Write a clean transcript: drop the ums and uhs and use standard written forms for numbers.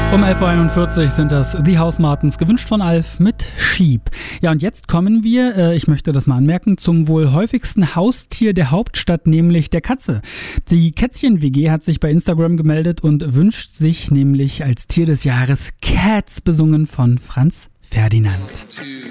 Um 11.41 Uhr sind das The House Martins, gewünscht von Alf mit Sheep. Ja, und jetzt kommen wir, ich möchte das mal anmerken, zum wohl häufigsten Haustier der Hauptstadt, nämlich der Katze. Die Kätzchen-WG hat sich bei Instagram gemeldet und wünscht sich nämlich als Tier des Jahres Cats, besungen von Franz Ferdinand.